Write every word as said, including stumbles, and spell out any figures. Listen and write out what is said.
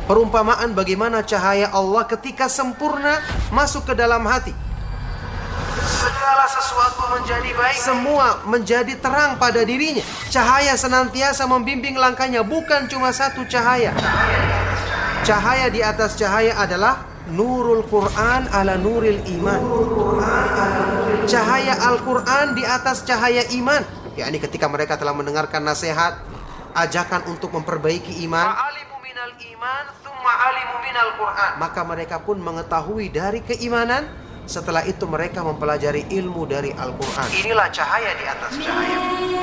Perumpamaan bagaimana cahaya Allah ketika sempurna masuk ke dalam hati. Segala sesuatu menjadi baik, semua menjadi terang pada dirinya. Cahaya senantiasa membimbing langkahnya, bukan cuma satu cahaya. Cahaya di atas cahaya adalah Nurul Quran ala Nuril Iman. Cahaya Al-Quran di atas cahaya iman. yakni ketika mereka telah mendengarkan nasihat, ajakan untuk memperbaiki iman, maka mereka pun mengetahui dari keimanan. Setelah itu mereka mempelajari ilmu dari Al-Quran. Inilah cahaya di atas cahaya.